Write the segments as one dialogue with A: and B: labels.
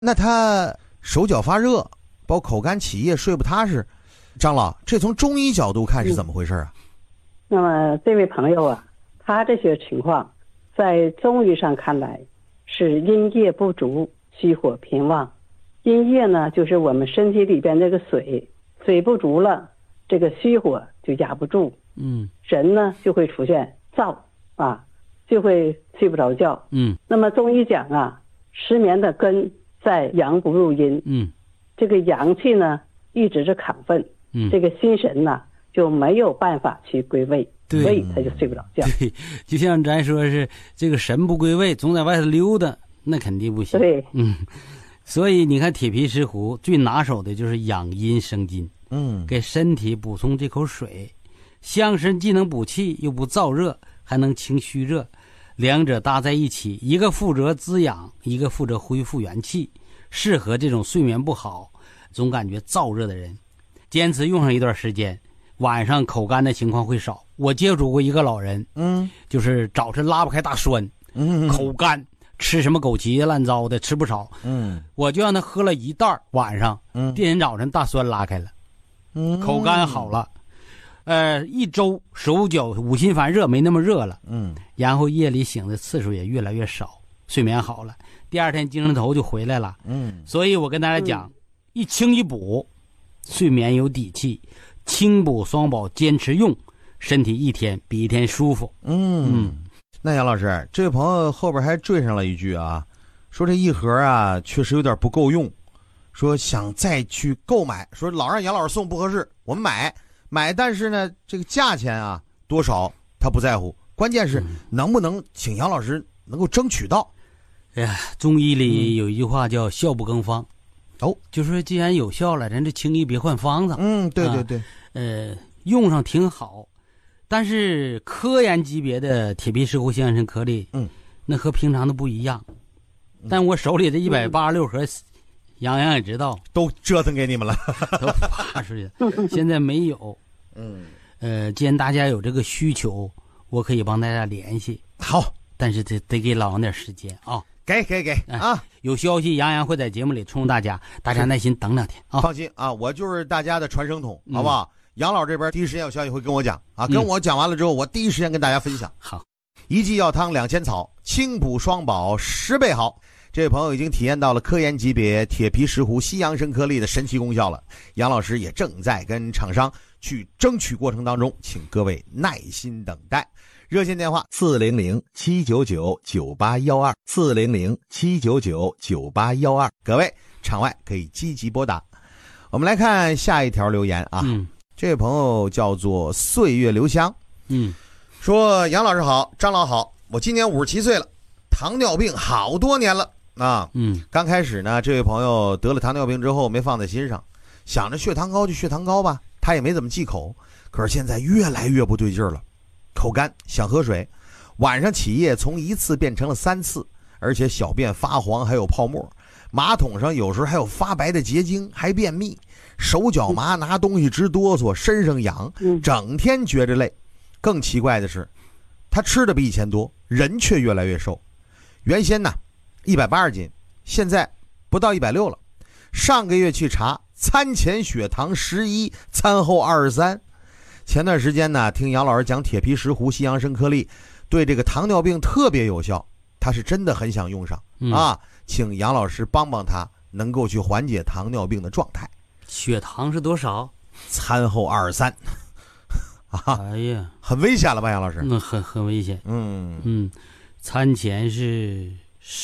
A: 那他手脚发热，包括口干起夜、睡不踏实，张老，这从中医角度看是怎么回事啊？
B: 那么这位朋友啊，他这些情况在中医上看来是阴液不足，虚火偏旺。阴液呢，就是我们身体里边这个水不足了，这个虚火就压不住，人呢就会出现燥啊，就会睡不着觉。那么中医讲啊，失眠的根在阳不入阴，这个阳气呢一直是亢奋，这个心神呢就没有办法去归位，所以他就睡不着觉。
C: 对，就像咱说是这个神不归位，总在外头溜达，那肯定不行。
B: 对，
C: 所以你看铁皮石斛最拿手的就是养阴生津，给身体补充这口水。香参既能补气又不燥热，还能清虚热，两者搭在一起，一个负责滋养，一个负责恢复元气，适合这种睡眠不好总感觉燥热的人。坚持用上一段时间，晚上口干的情况会少。我接触过一个老人，就是早晨拉不开大栓，口干，吃什么枸杞烂糟的吃不少，我就让他喝了一袋，晚上，第二天早晨大栓拉开了，口干好了，一周手脚五心烦热没那么热了，然后夜里醒的次数也越来越少，睡眠好了，第二天精神头就回来了，所以我跟大家讲，一清一补，睡眠有底气，清补双宝坚持用，身体一天比一天舒服。
A: 那杨老师，这位朋友后边还缀上了一句啊，说这一盒啊确实有点不够用，说想再去购买，说老让杨老师送不合适，我们买，但是呢这个价钱啊多少他不在乎，关键是能不能请杨老师能够争取到。
C: 哎呀，中医里有一句话叫效不更方，就说既然有效了，咱这轻易别换方子。对，用上挺好，但是科研级别的铁皮石斛西洋参颗粒，那和平常的不一样。但我手里的186盒，杨洋也知道，
A: 都折腾给你们了，
C: 都发出去了，现在没有。既然大家有这个需求，我可以帮大家联系。
A: 好，
C: 但是得给老王点时间啊。
A: 给啊！
C: 有消息杨洋会在节目里冲大家，大家耐心等2天啊。
A: 放心啊，我就是大家的传声筒，好不好？杨老这边第一时间有消息会跟我讲啊，跟我讲完了之后，我第一时间跟大家分享。
C: 好，
A: 一剂药汤2000草，清补双宝10倍好。这位朋友已经体验到了科研级别铁皮石斛西洋参颗粒的神奇功效了，杨老师也正在跟厂商去争取过程当中，请各位耐心等待。热线电话400-799-9812，400-799-9812，各位场外可以积极拨打。我们来看下一条留言啊，这位朋友叫做岁月留香，说杨老师好，张老好，我今年57岁了，糖尿病好多年了啊。刚开始呢，这位朋友得了糖尿病之后没放在心上，想着血糖高就血糖高吧，他也没怎么忌口，可是现在越来越不对劲了，口干想喝水，晚上起夜从1次变成了3次，而且小便发黄还有泡沫，马桶上有时候还有发白的结晶，还便秘，手脚麻，拿东西直哆嗦，身上痒，整天觉着累。更奇怪的是，他吃的比以前多，人却越来越瘦。原先呢180斤，现在不到160了。上个月去查，餐前血糖11，餐后23。前段时间呢，听杨老师讲铁皮石斛西洋参颗粒对这个糖尿病特别有效，他是真的很想用上啊，请杨老师帮帮他，能够去缓解糖尿病的状态。
C: 血糖是多少？
A: 餐后23。
C: 哎呀，
A: 很危险了吧，杨老师？
C: 那很危险。餐前是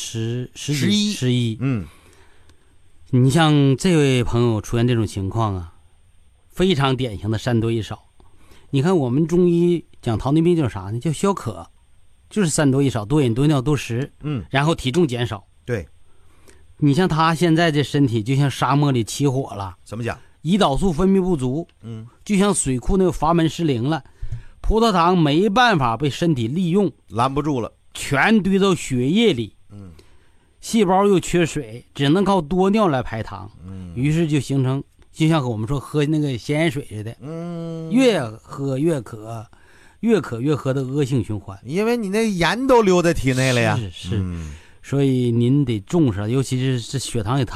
C: 11。你像这位朋友出现这种情况啊，非常典型的3多1少。你看我们中医讲糖尿病叫啥呢？叫消渴，就是3多1少，多饮多尿多食，然后体重减少。
A: 对，
C: 你像他现在这身体就像沙漠里起火了，
A: 怎么讲？
C: 胰岛素分泌不足，就像水库那个阀门失灵了，葡萄糖没办法被身体利用，
A: 拦不住了，
C: 全堆到血液里，细胞又缺水，只能靠多尿来排糖，于是就形成就像我们说喝那个咸盐水似的，越喝越渴，越渴越喝的恶性循环，
A: 因为你那盐都留在体内了呀。
C: 是， 所以您得重视，尤其是血糖也